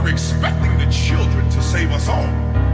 were expecting the children to save us all.